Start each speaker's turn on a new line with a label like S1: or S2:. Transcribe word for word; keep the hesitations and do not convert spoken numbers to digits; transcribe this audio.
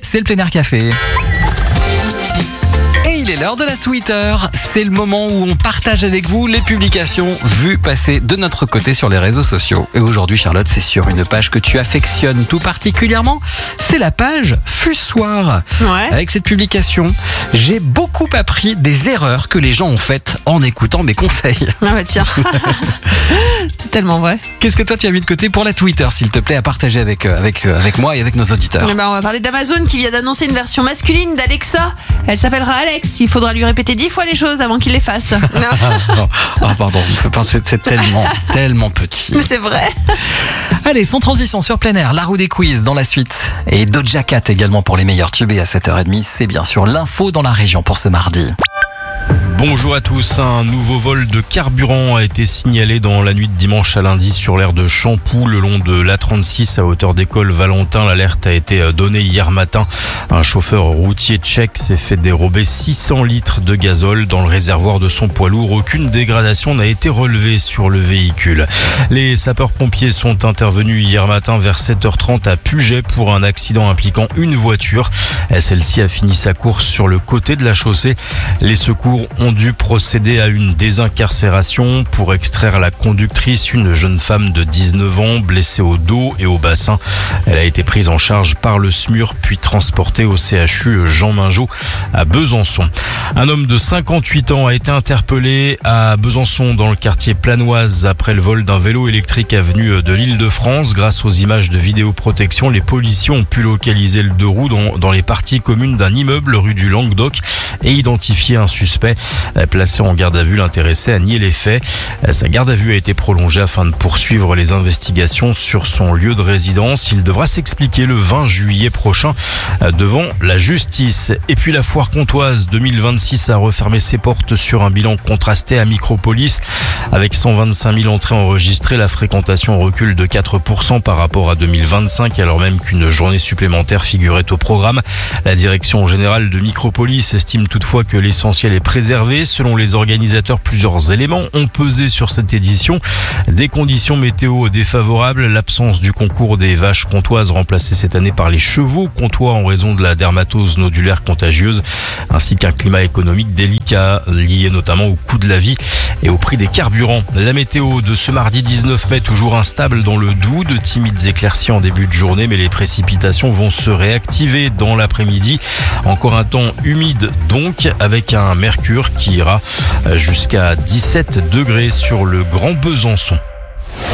S1: c'est le Plein Air Café. Et il est l'heure de la Twitter. C'est le moment où on partage avec vous les publications vues passer de notre côté sur les réseaux sociaux. Et aujourd'hui, Charlotte, c'est sur une page que tu affectionnes tout particulièrement. C'est la page Fussoir.
S2: Ouais.
S1: Avec cette publication, j'ai beaucoup appris des erreurs que les gens ont faites en écoutant mes conseils.
S2: Ah bah tiens, c'est tellement vrai.
S1: Qu'est-ce que toi tu as mis de côté pour la Twitter, s'il te plaît, à partager avec, avec, avec moi et avec nos auditeurs?
S2: Eh ben, on va parler d'Amazon qui vient d'annoncer une version masculine d'Alexa. Elle s'appellera Alex. Il faudra lui répéter dix fois les choses avant qu'il les fasse.
S1: oh, oh, pardon, c'est, c'est tellement, tellement petit.
S2: Mais c'est vrai.
S1: Allez, sans transition sur Plein Air, la roue des quiz dans la suite. Et Doja Cat également pour les meilleurs tubes. Et à sept heures trente, c'est bien sûr l'info dans la région pour ce mardi.
S3: Bonjour à tous, un nouveau vol de carburant a été signalé dans la nuit de dimanche à lundi sur l'aire de Champoux le long de l'A trente-six à hauteur d'école Valentin. L'alerte a été donnée hier matin. Un chauffeur routier tchèque s'est fait dérober six cents litres de gazole dans le réservoir de son poids lourd. Aucune dégradation n'a été relevée sur le véhicule. Les sapeurs-pompiers sont intervenus hier matin vers sept heures trente à Puget pour un accident impliquant une voiture. Celle-ci a fini sa course sur le côté de la chaussée. Les secours ont dû procéder à une désincarcération pour extraire la conductrice, une jeune femme de dix-neuf ans, blessée au dos et au bassin. Elle a été prise en charge par le S M U R puis transportée au C H U Jean Mingeot à Besançon. Un homme de cinquante-huit ans a été interpellé à Besançon dans le quartier Planoise après le vol d'un vélo électrique avenue de l'Île-de-France. Grâce aux images de vidéoprotection, les policiers ont pu localiser le deux roues dans, dans les parties communes d'un immeuble rue du Languedoc et identifier un suspect. Placé en garde à vue, l'intéressé a nié les faits. Sa garde à vue a été prolongée afin de poursuivre les investigations sur son lieu de résidence. Il devra s'expliquer le vingt juillet prochain devant la justice. Et puis la foire comtoise deux mille vingt-six a refermé ses portes sur un bilan contrasté à Micropolis. Avec cent vingt-cinq mille entrées enregistrées, la fréquentation recule de quatre pour cent par rapport à deux mille vingt-cinq, alors même qu'une journée supplémentaire figurait au programme. La direction générale de Micropolis estime toutefois que l'essentiel est préservé. Selon les organisateurs, plusieurs éléments ont pesé sur cette édition. Des conditions météo défavorables, l'absence du concours des vaches comtoises remplacé cette année par les chevaux comtois en raison de la dermatose nodulaire contagieuse, ainsi qu'un climat économique délicat lié notamment au coût de la vie et au prix des carburants. La météo de ce mardi dix-neuf mai, toujours instable dans le Doubs, de timides éclaircies en début de journée, mais les précipitations vont se réactiver dans l'après-midi. Encore un temps humide donc, avec un mercure qui ira jusqu'à dix-sept degrés sur le Grand Besançon.